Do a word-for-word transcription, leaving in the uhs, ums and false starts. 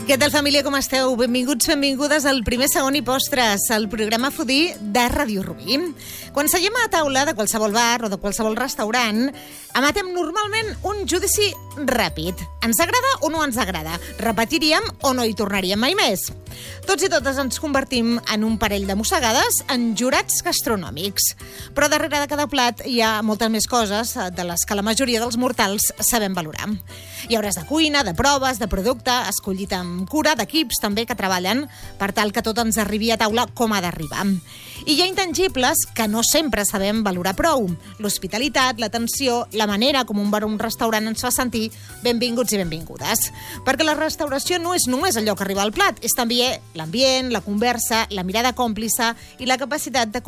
Què tal, família, com esteu? Benvinguts, benvingudes al Primer, Segon i Postres, el programa Foodie de Ràdio Rubí. Quan seiem a taula de qualsevol bar o de qualsevol restaurant, emetem normalment un judici ràpid. Ens agrada o no ens agrada? Repetiríem o no hi tornaríem mai més? Tots i totes ens convertim en un parell de mossegades en jurats gastronòmics. Però darrere de cada plat hi ha moltes més coses de les que la majoria dels mortals sabem valorar. Hi ha hores de cuina, de proves, de producte, escollit amb cura, d'equips també que treballen per tal que tot ens arribi a taula com ha d'arribar. I hi ha intangibles que no sempre sabem valorar prou. L'hospitalitat, l'atenció, la manera com un bar o un restaurant ens fa sentir benvinguts i benvingudes. Perquè la restauració no és només allò que arriba al plat, és també l'ambient, la conversa, la mirada còmplice i la capacitat de